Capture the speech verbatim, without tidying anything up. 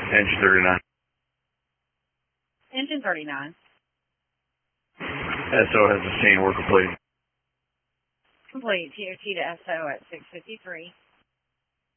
Engine thirty-nine. Engine thirty-nine. S O has the same work complete. Complete. T O T to S O at six fifty-three.